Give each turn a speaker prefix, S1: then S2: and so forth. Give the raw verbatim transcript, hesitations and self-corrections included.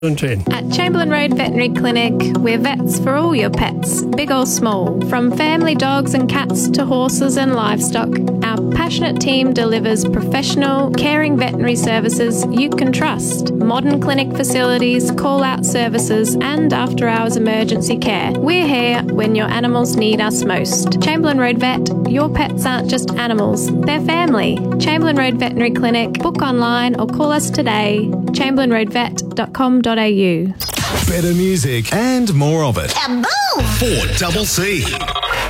S1: At Chamberlain Road Veterinary Clinic, we're vets for all your pets, big or small. From family dogs and cats to horses and livestock, our passionate team delivers professional, caring veterinary services you can trust. Modern clinic facilities, call-out services and after-hours emergency care. We're here when your animals need us most. Chamberlain Road Vet, your pets aren't just animals, they're family. Chamberlain Road Veterinary Clinic. Book online or call us today. chamberlain road vet dot com dot a u.
S2: Better music and more of it.
S3: Kaboom!
S2: four C C.